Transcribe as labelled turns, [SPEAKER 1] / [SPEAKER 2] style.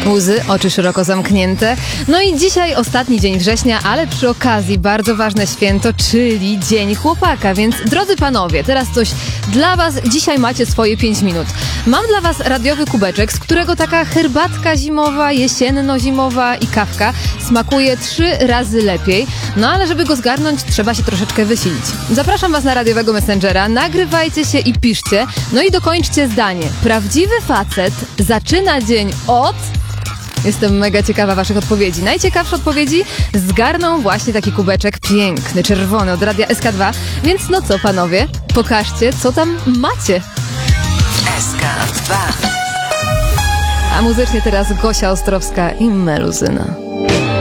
[SPEAKER 1] Łzy, oczy szeroko zamknięte. No i dzisiaj ostatni dzień września, ale przy okazji bardzo ważne święto, czyli Dzień Chłopaka. Więc drodzy panowie, teraz coś dla was. Dzisiaj macie swoje 5 minut. Mam dla was radiowy kubeczek, z którego taka herbatka zimowa, jesienno-zimowa i kawka smakuje 3 razy lepiej. No ale żeby go zgarnąć, trzeba się troszeczkę wysilić. Zapraszam was na radiowego messengera, nagrywajcie się i piszcie. No i dokończcie zdanie. Prawdziwy facet zaczyna dzień od... Jestem mega ciekawa waszych odpowiedzi. Najciekawsze odpowiedzi zgarną właśnie taki kubeczek piękny, czerwony od Radia SK2. Więc no co panowie, pokażcie co tam macie.
[SPEAKER 2] SK2.
[SPEAKER 1] A muzycznie teraz Gosia Ostrowska i Meluzyna.